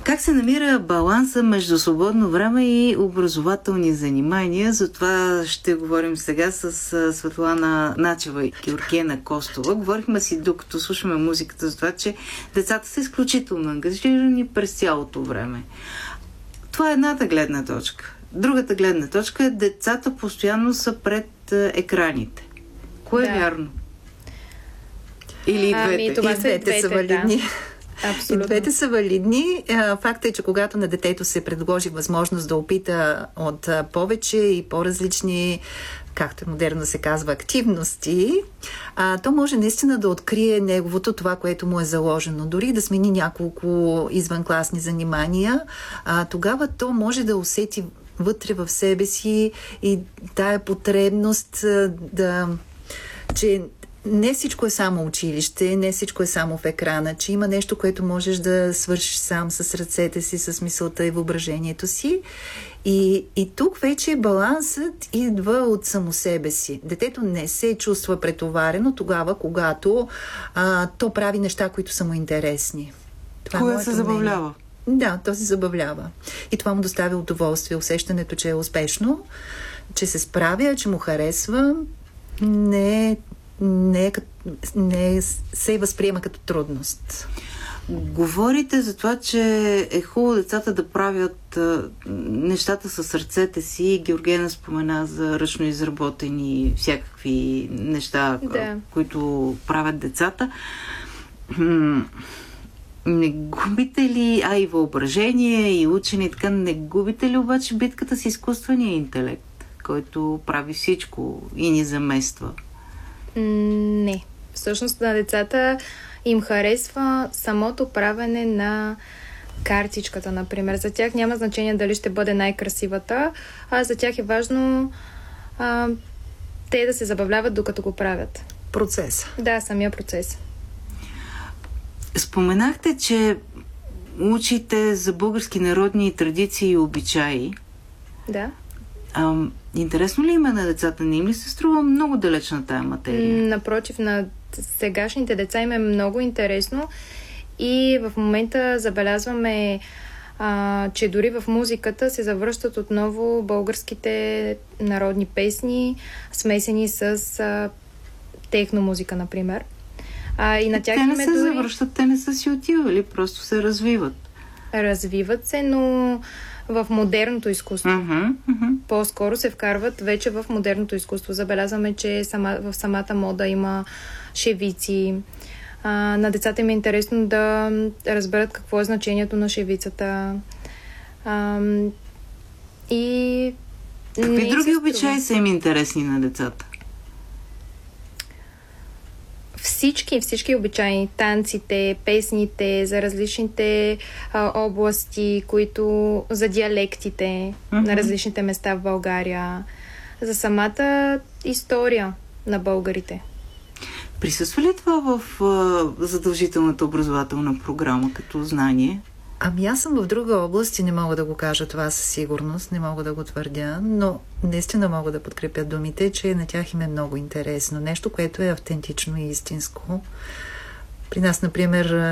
Как се намира баланса между свободно време и образователни занимания? За това ще говорим сега с Светлана Начева и Георгена Костова. Говорихме си, докато слушаме музиката, за това, че децата са изключително ангажирани през цялото време. Това е едната гледна точка. Другата гледна точка е, децата постоянно са пред екраните. Кое е вярно? Или и двете? И двете са валидни. Да. Абсолютно. И двете са валидни. Факт е, че когато на детето се предложи възможност да опита от повече и по-различни, както модерно се казва, активности, то може наистина да открие неговото, това, което му е заложено. Дори да смени няколко извънкласни занимания, тогава то може да усети вътре в себе си и тая потребност че не всичко е само училище, не всичко е само в екрана, че има нещо, което можеш да свършиш сам с ръцете си, с мисълта и въображението си. И тук вече балансът идва от само себе си. Детето не се чувства претоварено тогава, когато то прави неща, които са му интересни. Кое се забавлява? Да, то се забавлява. И това му доставя удоволствие, усещането, че е успешно, че се справя, че му харесва, не се възприема като трудност. Говорите за това, че е хубаво децата да правят нещата със сърцете си. Георгена спомена за ръчно изработени всякакви неща, които правят децата. Не губите ли, и въображение, и учене, и така, не губите ли обаче битката с изкуствения интелект, който прави всичко и ни замества? Не. Всъщност на децата им харесва самото правене на картичката, например. За тях няма значение дали ще бъде най-красивата, а за тях е важно те да се забавляват докато го правят. Процес. Да, самия процес. Споменахте, че учите за български народни традиции и обичаи. Да. Интересно ли има на децата? Не им ли се струва много далечна тая материя? Напротив, на сегашните деца им е много интересно и в момента забелязваме, че дори в музиката се завръщат отново българските народни песни, смесени с техномузика, например. И на тях те не се завръщат, те не са си отивали, просто се развиват. Развиват се, но в модерното изкуство. По-скоро се вкарват вече в модерното изкуство. Забелязваме, че в самата мода има шевици. На децата им е интересно да разберат какво е значението на шевицата. Какви други обичаи са им интересни на децата? Всички обичаи, танците, песните, за различните области, за диалектите на различните места в България, за самата история на българите. Присъства ли това в задължителната образователна програма като знание? Аз съм в друга област и не мога да го кажа това със сигурност, не мога да го твърдя, но наистина мога да подкрепя думите, че на тях им е много интересно. Нещо, което е автентично и истинско. При нас, например,